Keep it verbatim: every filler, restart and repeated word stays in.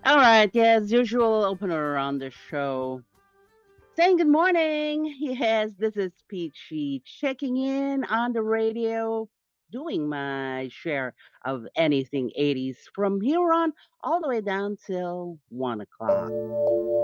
All right, yeah, as usual, opener on the show. Saying good morning. Yes, this is Peachy checking in on the radio, doing my share of anything eighties from here on all the way down till one o'clock.